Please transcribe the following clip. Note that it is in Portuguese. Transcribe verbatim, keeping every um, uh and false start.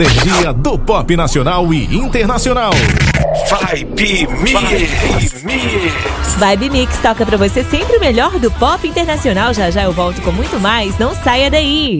energia do pop nacional e internacional. Vibe Mix. Vibe Mix toca pra você sempre o melhor do pop internacional. Já já eu volto com muito mais. Não saia daí.